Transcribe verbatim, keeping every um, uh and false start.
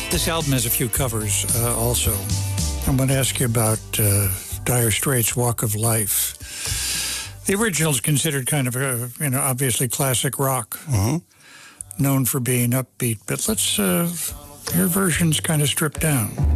This album has a few covers uh, also. I'm going to ask you about uh, Dire Straits' Walk of Life. The original is considered kind of, a, you know, obviously classic rock, Mm-hmm. known for being upbeat, but let's, uh, your version's kind of stripped down.